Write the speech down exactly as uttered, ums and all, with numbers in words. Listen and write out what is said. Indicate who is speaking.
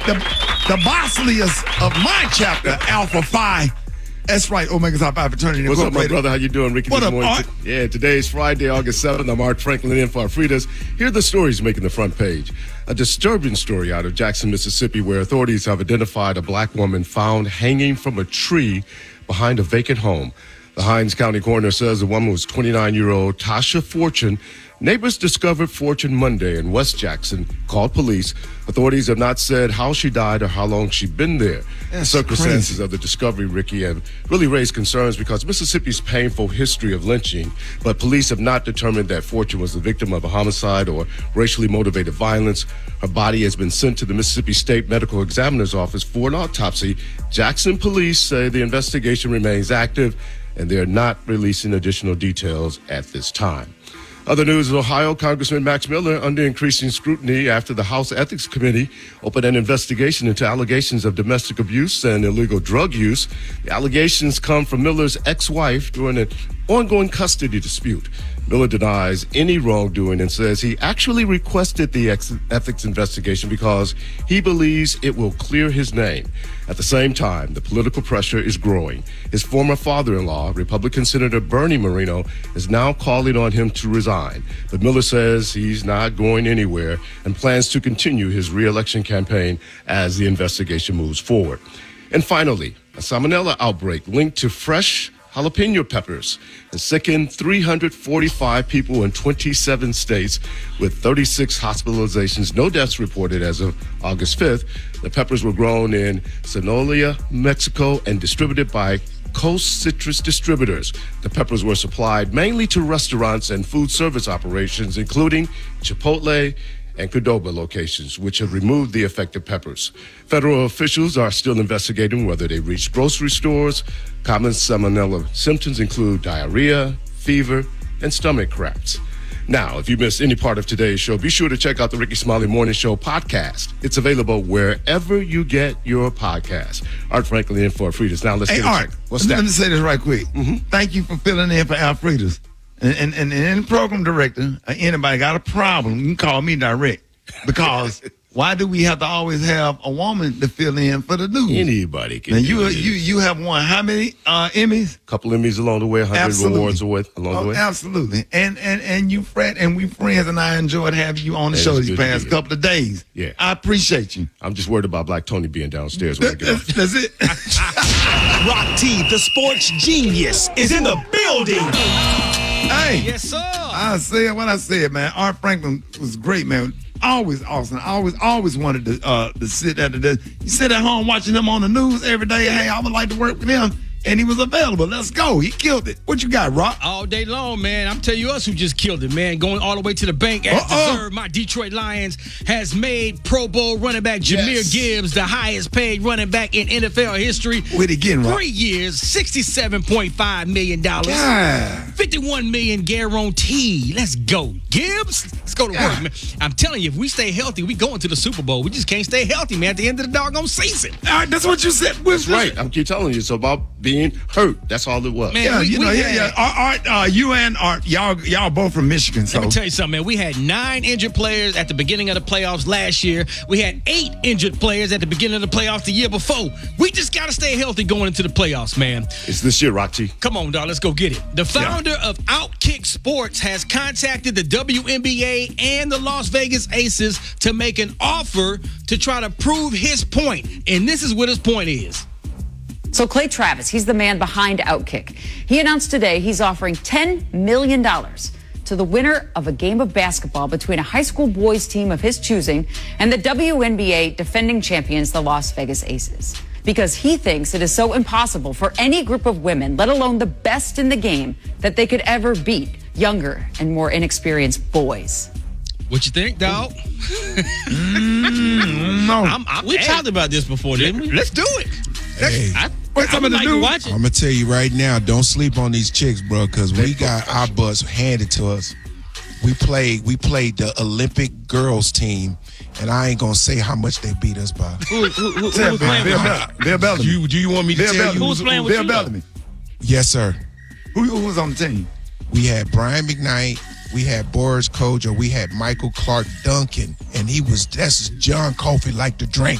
Speaker 1: the, the Bosleyers of my chapter, Alpha Phi. That's right, Omega Psi Phi fraternity.
Speaker 2: What's up, my brother? How you doing, Ricky?
Speaker 1: What
Speaker 2: this
Speaker 1: up,
Speaker 2: morning?
Speaker 1: Art?
Speaker 2: Yeah, today is Friday, August seventh. I'm Art Franklin in for Fridas. Here are the stories making the front page. A disturbing story out of Jackson, Mississippi, where authorities have identified a black woman found hanging from a tree behind a vacant home. The Hinds County coroner says the woman was twenty-nine-year-old Tasha Fortune. Neighbors discovered Fortune Monday in West Jackson, called police. Authorities have not said how she died or how long she'd been there.
Speaker 1: That's
Speaker 2: the circumstances
Speaker 1: crazy.
Speaker 2: of the discovery, Ricky, have really raised concerns because Mississippi's painful history of lynching, but police have not determined that Fortune was the victim of a homicide or racially motivated violence. Her body has been sent to the Mississippi State Medical Examiner's Office for an autopsy. Jackson police say the investigation remains active and they're not releasing additional details at this time. Other news in Ohio, Congressman Max Miller under increasing scrutiny after the House Ethics Committee opened an investigation into allegations of domestic abuse and illegal drug use. The allegations come from Miller's ex-wife during an ongoing custody dispute. Miller denies any wrongdoing and says he actually requested the ex- ethics investigation because he believes it will clear his name. At the same time, the political pressure is growing. His former father-in-law, Republican Senator Bernie Moreno, is now calling on him to resign. But Miller says he's not going anywhere and plans to continue his re-election campaign as the investigation moves forward. And finally, a salmonella outbreak linked to fresh jalapeno peppers has sickened three hundred forty-five people in twenty-seven states with thirty-six hospitalizations, no deaths reported as of August fifth. The peppers were grown in Sonora, Mexico, and distributed by Coast Citrus Distributors. The peppers were supplied mainly to restaurants and food service operations, including Chipotle and Qdoba locations, which have removed the affected peppers. Federal officials are still investigating whether they reached grocery stores. Common salmonella symptoms include diarrhea, fever, and stomach cramps. Now, if you missed any part of today's show, be sure to check out the Ricky Smiley Morning Show podcast. It's available wherever you get your podcast. Art Franklin in for Fridas. Now, let's
Speaker 1: Hey,
Speaker 2: get a
Speaker 1: Art,
Speaker 2: check. What's
Speaker 1: let,
Speaker 2: that?
Speaker 1: let me say this right quick.
Speaker 2: Mm-hmm.
Speaker 1: Thank you for filling in for Alfreda's. And, and, and, and any program director or anybody got a problem, you can call me direct. Because why do we have to always have a woman to fill in for the news?
Speaker 2: Anybody can
Speaker 1: Now,
Speaker 2: do
Speaker 1: you
Speaker 2: this.
Speaker 1: you you have won how many uh, Emmys?
Speaker 2: Couple Emmys along the way, one hundred
Speaker 1: Absolutely.
Speaker 2: rewards away along
Speaker 1: Oh,
Speaker 2: the way.
Speaker 1: absolutely. And and and you, Fred, and we friends, and I enjoyed having you on the
Speaker 2: Hey,
Speaker 1: show
Speaker 2: it's
Speaker 1: these
Speaker 2: good to
Speaker 1: past
Speaker 2: be here.
Speaker 1: couple of days.
Speaker 2: Yeah.
Speaker 1: I appreciate you.
Speaker 2: I'm just worried about Black Tony being downstairs when I get off.
Speaker 1: That's it.
Speaker 3: Rock T, the sports genius, is in the building.
Speaker 1: Hey.
Speaker 3: Yes, sir.
Speaker 1: I said what I said, man. Art Franklin was great, man. Always awesome. I always, always wanted to uh, to sit at the desk. You sit at home watching him on the news every day. Hey, I would like to work with him. And he was available. Let's go. He killed it. What you got, Rock?
Speaker 4: All day long, man. I'm telling you us who just killed it, man. Going all the way to the bank as
Speaker 1: Uh-oh.
Speaker 4: deserved. My Detroit Lions has made Pro Bowl running back Jameer
Speaker 1: Yes.
Speaker 4: Gibbs the highest paid running back in N F L history.
Speaker 1: What he getting, Rock?
Speaker 4: Three years, sixty-seven point five million dollars.
Speaker 1: God.
Speaker 4: fifty-one million dollars guaranteed. Let's go. Gibbs, let's go to
Speaker 1: Yeah.
Speaker 4: work, man. I'm telling you, if we stay healthy, we going to the Super Bowl. We just can't stay healthy, man, at the end of the doggone season.
Speaker 1: All right, that's what you said. What's
Speaker 2: That's right. I'm keep telling you. It's about being hurt. That's all it was.
Speaker 4: Man,
Speaker 1: Yeah,
Speaker 4: we-
Speaker 1: you
Speaker 4: we
Speaker 1: know, yeah,
Speaker 4: had-
Speaker 1: yeah. Art, Art, uh, you and Art, y'all, y'all both from Michigan, so
Speaker 4: Let me tell you something, man. We had nine injured players at the beginning of the playoffs last year. We had eight injured players at the beginning of the playoffs the year before. We just got to stay healthy going into the playoffs, man.
Speaker 2: It's this year, Rocky.
Speaker 4: Come on, dog. Let's go get it. The founder of Outkick Sports has contacted the W N B A and the Las Vegas Aces to make an offer to try to prove his point. And this is what his point is.
Speaker 5: So Clay Travis, he's the man behind Outkick. He announced today he's offering ten million dollars to the winner of a game of basketball between a high school boys team of his choosing and the W N B A defending champions, the Las Vegas Aces. Because he thinks it is so impossible for any group of women, let alone the best in the game, that they could ever beat younger and more inexperienced boys.
Speaker 4: What you think, dog?
Speaker 1: no.
Speaker 4: I'm, I'm,
Speaker 6: We
Speaker 4: hey,
Speaker 6: talked about this before, didn't we?
Speaker 4: Let's do it.
Speaker 7: Hey,
Speaker 4: I,
Speaker 1: What's
Speaker 4: I
Speaker 1: some
Speaker 4: would
Speaker 1: of the
Speaker 4: like to
Speaker 1: news?
Speaker 4: watch it.
Speaker 7: I'm gonna tell you right now, don't sleep on these chicks, bro, because we got our butts handed to us. We played, we played the Olympic girls team, and I ain't gonna say how much they beat us by.
Speaker 6: Who, who, who, who
Speaker 1: Bill,
Speaker 6: was playing
Speaker 1: Bill,
Speaker 6: with you?
Speaker 1: Bell- Bill Bellamy.
Speaker 7: You, do you want me to
Speaker 1: Bill
Speaker 7: tell
Speaker 1: Bellamy.
Speaker 7: you?
Speaker 6: Who's playing with
Speaker 1: Bill
Speaker 6: you,
Speaker 1: Bellamy.
Speaker 7: Yes, sir.
Speaker 1: Who, who was on the team?
Speaker 7: We had Brian McKnight, we had Boris Kojo, we had Michael Clark Duncan, and he was, that's John Coffey like to drink.